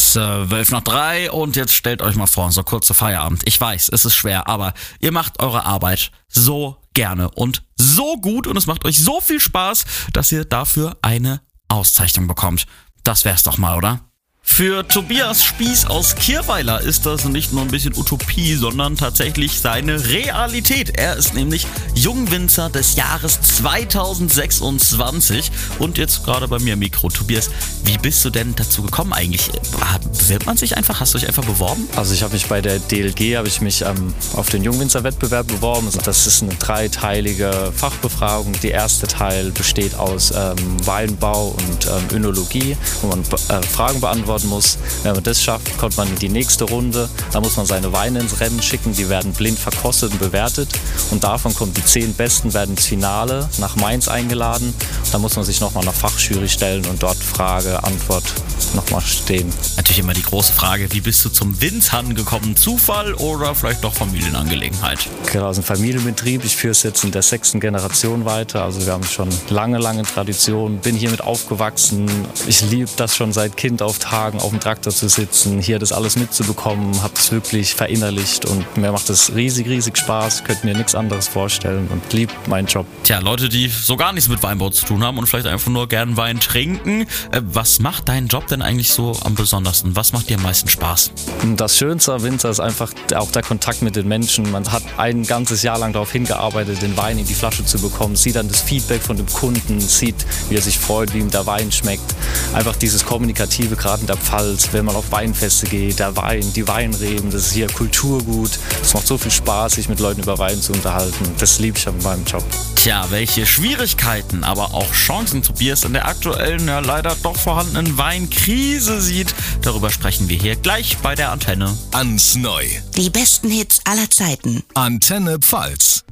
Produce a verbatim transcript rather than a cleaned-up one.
Zwölf nach drei und jetzt stellt euch mal vor, so kurze Feierabend. Ich weiß, es ist schwer, aber ihr macht eure Arbeit so gerne und so gut und es macht euch so viel Spaß, dass ihr dafür eine Auszeichnung bekommt. Das wär's doch mal, oder? Für Tobias Spieß aus Kirweiler ist das nicht nur ein bisschen Utopie, sondern tatsächlich seine Realität. Er ist nämlich Jungwinzer des Jahres zweitausendsechsundzwanzig und jetzt gerade bei mir im Mikro. Tobias, wie bist du denn dazu gekommen eigentlich? Bewirbt man sich einfach? Hast du dich einfach beworben? Also ich habe mich bei der D L G habe ich mich ähm, auf den Jungwinzer-Wettbewerb beworben. Das ist eine dreiteilige Fachbefragung. Der erste Teil besteht aus ähm, Weinbau und ähm, Önologie, wo man äh, Fragen beantwortet muss. Wenn man das schafft, kommt man in die nächste Runde. Da muss man seine Weine ins Rennen schicken. Die werden blind verkostet und bewertet. Und davon kommen die zehn Besten, werden ins Finale nach Mainz eingeladen. Da muss man sich nochmal einer Fachjury stellen und dort Frage, Antwort nochmal stehen. Natürlich immer die große Frage, wie bist du zum Winzern gekommen? Zufall oder vielleicht doch Familienangelegenheit? Genau, es ist ein Familienbetrieb. Ich führe es jetzt in der sechsten Generation weiter. Also wir haben schon lange, lange Tradition. Bin hiermit aufgewachsen. Ich liebe das schon seit Kind auf Tagen auf dem Traktor zu sitzen, hier das alles mitzubekommen, habe es wirklich verinnerlicht und mir macht es riesig, riesig Spaß, könnte mir nichts anderes vorstellen und liebe meinen Job. Tja, Leute, die so gar nichts mit Weinbau zu tun haben und vielleicht einfach nur gern Wein trinken, äh, was macht deinen Job denn eigentlich so am besondersten? Was macht dir am meisten Spaß? Das Schönste am Winzer ist einfach auch der Kontakt mit den Menschen. Man hat ein ganzes Jahr lang darauf hingearbeitet, den Wein in die Flasche zu bekommen, sieht dann das Feedback von dem Kunden, sieht, wie er sich freut, wie ihm der Wein schmeckt. Einfach dieses Kommunikative, gerade in der Pfalz, wenn man auf Weinfeste geht, der Wein, die Weinreben, das ist hier Kulturgut. Es macht so viel Spaß, sich mit Leuten über Wein zu unterhalten. Das liebe ich an meinem Job. Tja, welche Schwierigkeiten, aber auch Chancen Tobias in der aktuellen, ja leider doch vorhandenen Weinkrise sieht, darüber sprechen wir hier gleich bei der Antenne. Ans Neu. Die besten Hits aller Zeiten. Antenne Pfalz.